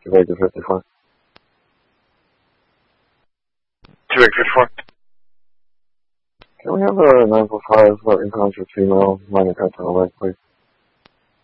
254. 2854. Can we have a 945 unconscious female minor contact away, please?